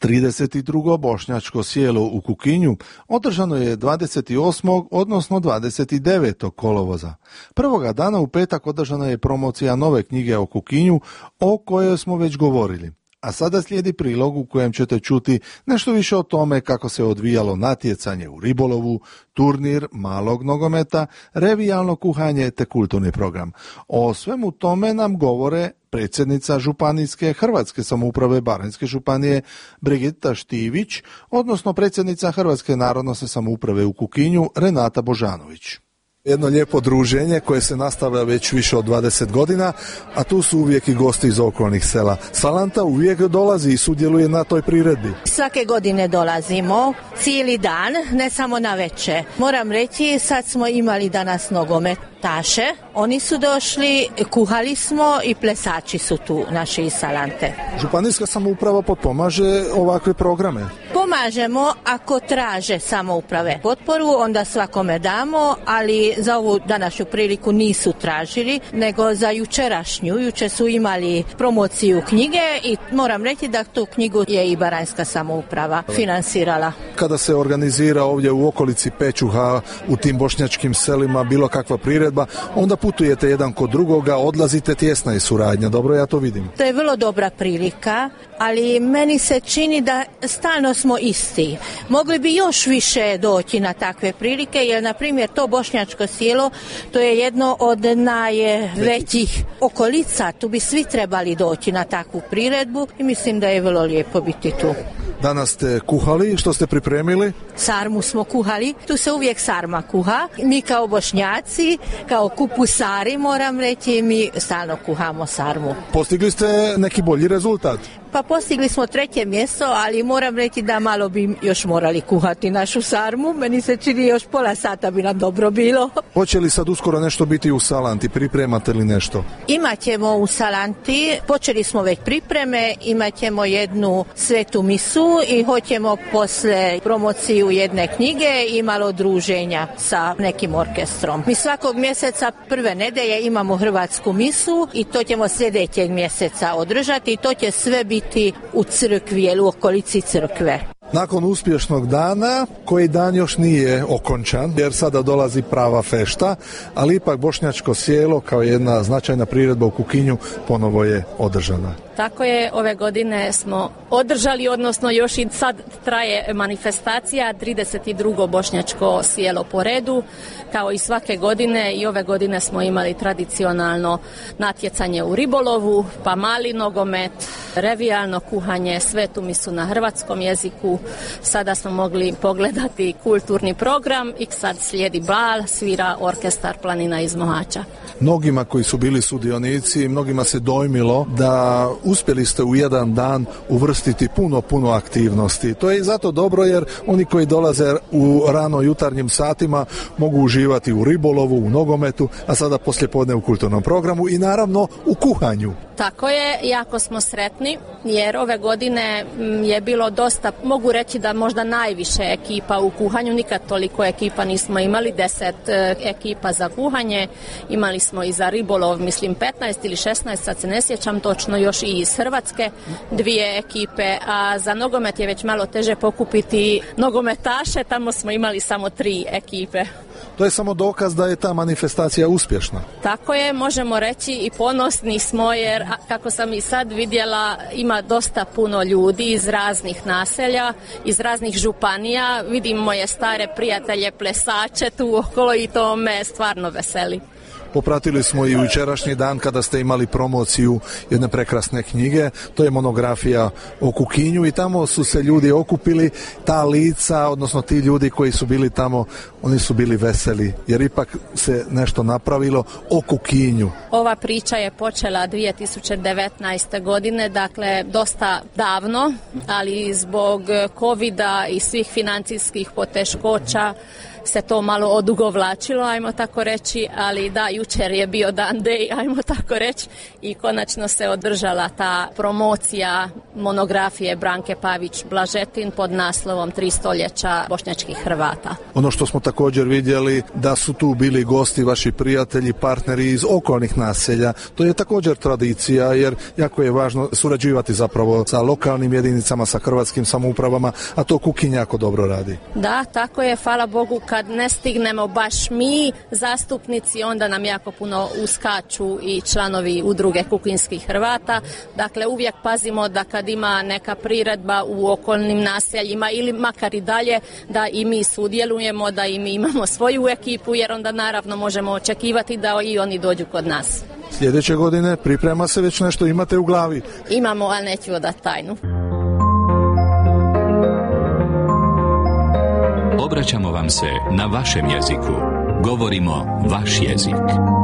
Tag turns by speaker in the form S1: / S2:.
S1: 32. bošnjačko sjelo u Kukinju održano je 28. odnosno 29. kolovoza. Prvoga dana u petak održana je promocija nove knjige o Kukinju o kojoj smo već govorili. A sada slijedi prilog u kojem ćete čuti nešto više o tome kako se odvijalo natjecanje u ribolovu, turnir malog nogometa, revijalno kuhanje te kulturni program. O svemu tome nam govore predsjednica Županijske Hrvatske samouprave Baranjske županije Brigita Štivić, odnosno predsjednica Hrvatske narodnosne samouprave u Kukinju Renata Božanović. Jedno lijepo druženje koje se nastavlja već više od 20 godina, a tu su uvijek i gosti iz okolnih sela. Salanta uvijek dolazi i sudjeluje na toj priredbi.
S2: Svake godine dolazimo, cijeli dan, ne samo na večer. Moram reći, sad smo imali danas nogometaše, oni su došli, kuhali smo i plesači su tu naši iz Salante.
S1: Županijska samouprava potpomaže ovakve programe?
S2: Pomažemo ako traže samouprave potporu, onda svakome damo, ali za ovu današnju priliku nisu tražili, nego za jučerašnju. Jučer su imali promociju knjige i moram reći da tu knjigu je i Baranjska samouprava finansirala.
S1: Kada se organizira ovdje u okolici Pečuha, u tim bošnjačkim selima, bilo kakva priredba, onda putujete jedan kod drugoga, odlazite, tjesna je suradnja, dobro ja to vidim.
S2: To je vrlo dobra prilika, ali meni se čini da stalno smo isti. Mogli bi još više doći na takve prilike, jer na primjer to bošnjačko sjelo, to je jedno od najvećih okolica, tu bi svi trebali doći na takvu priredbu i mislim da je vrlo lijepo biti tu.
S1: Danas ste kuhali, što ste pripremili?
S2: Sarmu smo kuhali, tu se uvijek sarma kuha. Mi kao bošnjaci, kao kupusari moram reći, mi stalno kuhamo sarmu.
S1: Postigli ste neki bolji rezultat?
S2: Pa postigli smo 3. mjesto, ali moram reći da malo bi još morali kuhati našu sarmu. Meni se čini još pola sata bi nam dobro bilo.
S1: Hoće li sad uskoro nešto biti u Salanti? Pripremate li nešto?
S2: Imaćemo u Salanti, počeli smo već pripreme, imaćemo jednu svetu misu i hoćemo posle promociju jedne knjige i malo druženja sa nekim orkestrom. Mi svakog mjeseca prve nedelje imamo hrvatsku misu i to ćemo sljedećeg mjeseca održati i to će sve biti u crkvi ili u okolici crkve.
S1: Nakon uspješnog dana, koji dan još nije okončan, jer sada dolazi prava fešta, ali ipak bošnjačko sjelo kao jedna značajna priredba u Kukinju ponovo je održana.
S3: Tako je, ove godine smo održali, odnosno još i sad traje manifestacija, 32. bošnjačko sjelo po redu, kao i svake godine, i ove godine smo imali tradicionalno natjecanje u ribolovu, pa mali nogomet, revijalno kuhanje, svetu misu na hrvatskom jeziku. Sada smo mogli pogledati kulturni program i sad slijedi bal, svira orkestar Planina iz Mohača.
S1: Mnogima koji su bili sudionici, mnogima se dojmilo da uspjeli ste u jedan dan uvrstiti puno aktivnosti. To je i zato dobro jer oni koji dolaze u rano jutarnjim satima mogu uživati u ribolovu, u nogometu, a sada poslijepodne u kulturnom programu i naravno u kuhanju.
S3: Tako je, jako smo sretni jer ove godine je bilo dosta, mogu reći da možda najviše ekipa u kuhanju, nikad toliko ekipa nismo imali, 10 ekipa za kuhanje, imali smo i za ribolov, mislim 15 ili 16, sad se ne sjećam točno, još i iz Hrvatske 2 ekipe, a za nogomet je već malo teže pokupiti nogometaše, tamo smo imali samo 3 ekipe.
S1: To je samo dokaz da je ta manifestacija uspješna.
S3: Tako je, možemo reći i ponosni smo jer, kako sam i sad vidjela, ima dosta puno ljudi iz raznih naselja, iz raznih županija. Vidim moje stare prijatelje, plesače tu okolo i to me stvarno veseli.
S1: Popratili smo i jučerašnji dan kada ste imali promociju jedne prekrasne knjige, to je monografija o Kukinju i tamo su se ljudi okupili, ta lica, odnosno ti ljudi koji su bili tamo, oni su bili veseli jer ipak se nešto napravilo o Kukinju.
S3: Ova priča je počela 2019. godine, dakle dosta davno, ali zbog covida i svih financijskih poteškoća se to malo odugovlačilo, ajmo tako reći, ali da, jučer je bio dan D, ajmo tako reći, i konačno se održala ta promocija monografije Branke Pavić Blažetin pod naslovom 3 stoljeća bošnjačkih Hrvata.
S1: Ono što smo također vidjeli da su tu bili gosti, vaši prijatelji, partneri iz okolnih naselja. To je također tradicija jer jako je važno surađivati zapravo sa lokalnim jedinicama, sa hrvatskim samoupravama, a to Kukinj jako dobro radi.
S3: Da, tako je, hvala Bogu, kad ne stignemo baš mi zastupnici, onda nam jako puno uskaču i članovi udruge kukinjskih Hrvata. Dakle, uvijek pazimo da kad ima neka priredba u okolnim naseljima ili makar i dalje, da i mi sudjelujemo, da i mi imamo svoju ekipu, jer onda naravno možemo očekivati da i oni dođu kod nas.
S1: Sljedeće godine priprema se već nešto, imate u glavi?
S3: Imamo, ali neću odati tajnu.
S4: Obraćamo vam se na vašem jeziku. Govorimo vaš jezik.